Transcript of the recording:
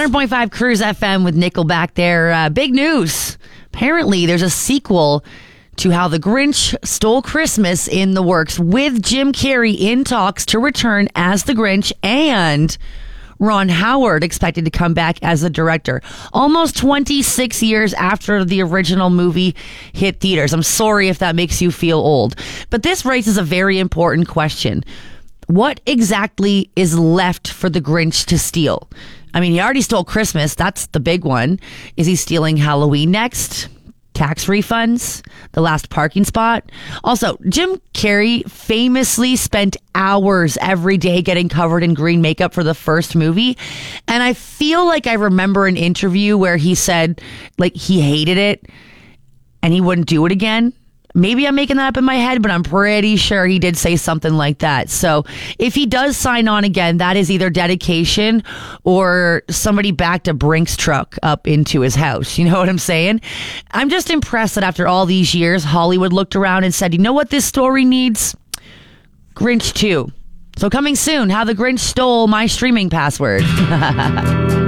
100.5 Cruise FM with Nickelback there. Big news. Apparently, there's a sequel to How the Grinch Stole Christmas in the works, with Jim Carrey in talks to return as the Grinch and Ron Howard expected to come back as the director. Almost 26 years after the original movie hit theaters. I'm sorry if that makes you feel old. But this raises a very important question. What exactly is left for the Grinch to steal? I mean, he already stole Christmas. That's the big one. Is he stealing Halloween next? Tax refunds? The last parking spot? Also, Jim Carrey famously spent hours every day getting covered in green makeup for the first movie. And I feel like I remember an interview where he said, like, he hated it and he wouldn't do it again. Maybe I'm making that up in my head, but I'm pretty sure he did say something like that. So if he does sign on again, that is either dedication or somebody backed a Brinks truck up into his house. You know what I'm saying? I'm just impressed that after all these years, Hollywood looked around and said, you know what this story needs? Grinch 2. So coming soon, How the Grinch Stole My Streaming Password.